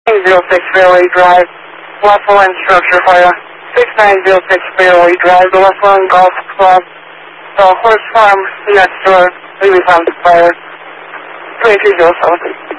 606 Fairway Drive, left line structure fire. 6906 Fairway Drive, the left line golf club. The horse farm next door, we found fire. 2207.